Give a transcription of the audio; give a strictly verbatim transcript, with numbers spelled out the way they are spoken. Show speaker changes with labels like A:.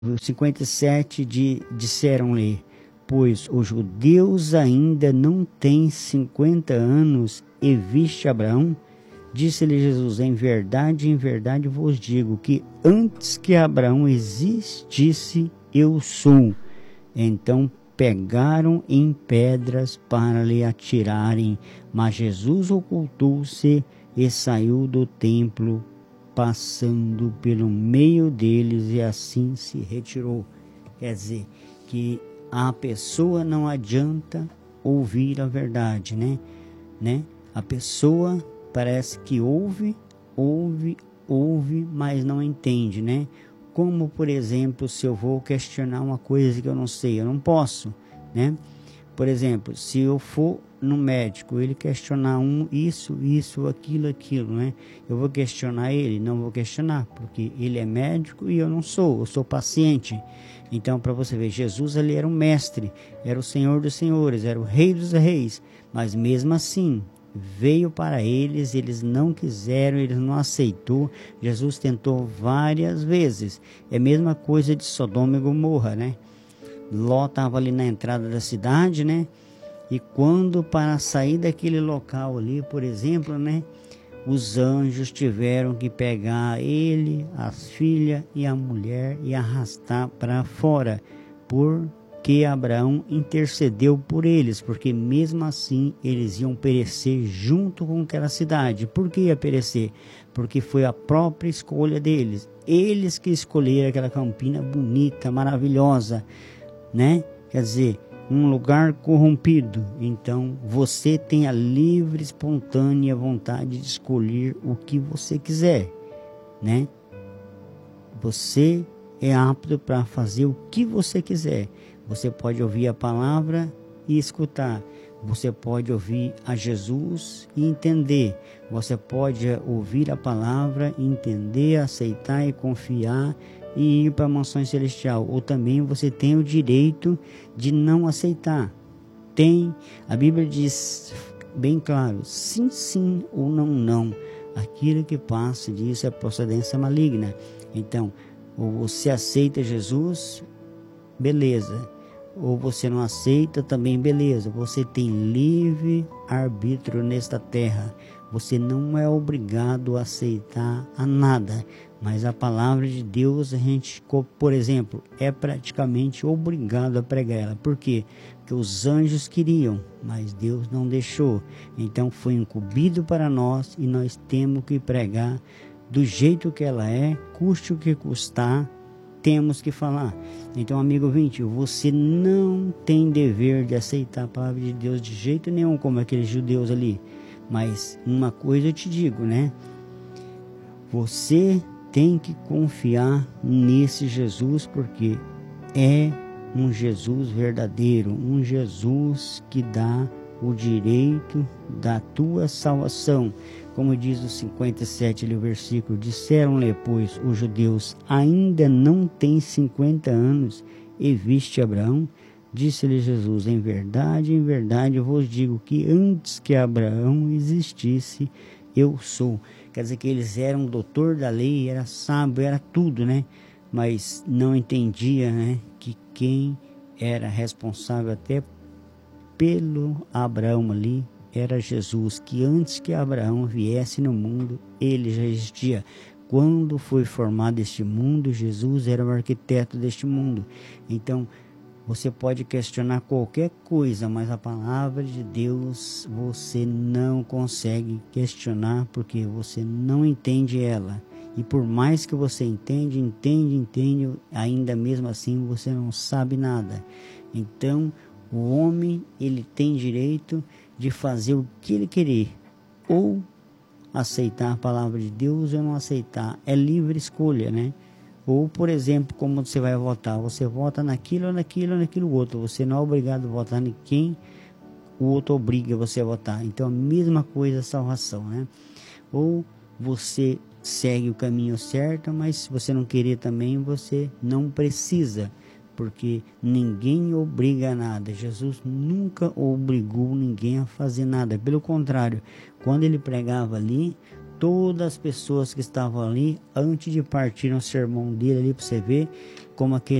A: cinquenta e sete de, disseram-lhe, pois os judeus ainda não têm cinquenta anos e viste Abraão? Disse-lhe Jesus, em verdade, em verdade vos digo que antes que Abraão existisse, eu sou. Então pegaram em pedras para lhe atirarem, mas Jesus ocultou-se e saiu do templo, passando pelo meio deles, e assim se retirou. Quer dizer, que a pessoa não adianta ouvir a verdade, né? né? A pessoa parece que ouve, ouve, ouve, mas não entende, né? Como, por exemplo, se eu vou questionar uma coisa que eu não sei, eu não posso, né? Por exemplo, se eu for no médico, ele questionar um, isso, isso, aquilo, aquilo, né? Eu vou questionar ele? Não vou questionar, porque ele é médico e eu não sou, eu sou paciente. Então, para você ver, Jesus ali era um mestre, era o Senhor dos senhores, era o Rei dos reis, mas mesmo assim, veio para eles, eles não quiseram, eles não aceitou. Jesus tentou várias vezes. É a mesma coisa de Sodoma e Gomorra, né? Ló estava ali na entrada da cidade, né? E quando para sair daquele local ali, por exemplo, né? Os anjos tiveram que pegar ele, as filhas e a mulher e arrastar para fora, porque Abraão intercedeu por eles, porque mesmo assim eles iam perecer junto com aquela cidade. Por que ia perecer? Porque foi a própria escolha deles. Eles que escolheram aquela campina bonita, maravilhosa, né? Quer dizer, um lugar corrompido. Então você tem a livre, espontânea vontade de escolher o que você quiser, né? Você é apto para fazer o que você quiser. Você pode ouvir a palavra e escutar. Você pode ouvir a Jesus e entender. Você pode ouvir a palavra, entender, aceitar e confiar e ir para a mansão celestial. Ou também você tem o direito de não aceitar. Tem, a Bíblia diz bem claro, sim, sim ou não, não. Aquilo que passa disso é procedência maligna. Então, ou você aceita Jesus, beleza. Ou você não aceita, também beleza. Você tem livre arbítrio nesta terra. Você não é obrigado a aceitar a nada. Mas a palavra de Deus, a gente, por exemplo, é praticamente obrigado a pregar ela. Por quê? Porque os anjos queriam, mas Deus não deixou. Então foi incumbido para nós e nós temos que pregar do jeito que ela é, custe o que custar, temos que falar. Então, amigo ouvinte, você não tem dever de aceitar a palavra de Deus de jeito nenhum, como aqueles judeus ali. Mas uma coisa eu te digo, né? Você tem que confiar nesse Jesus, porque é um Jesus verdadeiro, um Jesus que dá o direito da tua salvação. Como diz o cinquenta e sete, ali, o versículo, disseram-lhe, pois, os judeus ainda não têm cinquenta anos e viste Abraão? Disse-lhe Jesus, em verdade, em verdade, eu vos digo que antes que Abraão existisse, eu sou. Quer dizer que eles eram doutor da lei, era sábio, era tudo, né? Mas não entendia, né, que quem era responsável até pelo Abraão ali era Jesus, que antes que Abraão viesse no mundo, ele já existia. Quando foi formado este mundo, Jesus era o arquiteto deste mundo. Então, você pode questionar qualquer coisa, mas a palavra de Deus você não consegue questionar, porque você não entende ela. E por mais que você entende, entende, entende, ainda mesmo assim você não sabe nada. Então, o homem, ele tem direito de fazer o que ele querer, ou aceitar a palavra de Deus ou não aceitar. É livre escolha, né? Ou, por exemplo, como você vai votar, você vota naquilo, ou naquilo, ou naquilo outro. Você não é obrigado a votar em quem o outro obriga você a votar. Então, a mesma coisa a salvação, né? Ou você segue o caminho certo, mas se você não querer também, você não precisa, porque ninguém obriga a nada. Jesus nunca obrigou ninguém a fazer nada. Pelo contrário, quando ele pregava ali, todas as pessoas que estavam ali, antes de partir no sermão dele ali, para você ver como aquele